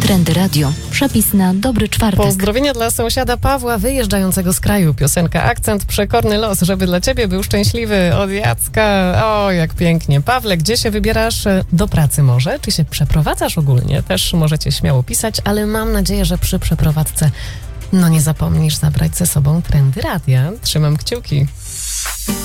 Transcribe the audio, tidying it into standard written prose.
Trendy Radio. Przepis na dobry czwartek. Pozdrowienia dla sąsiada Pawła wyjeżdżającego z kraju. Piosenka Akcent, przekorny los, żeby dla ciebie był szczęśliwy. Od Jacka. O, jak pięknie. Pawle, gdzie się wybierasz? Do pracy może? Czy się przeprowadzasz ogólnie? Też możecie śmiało pisać, ale mam nadzieję, że przy przeprowadzce nie zapomnisz zabrać ze sobą Trendy Radia. Trzymam kciuki.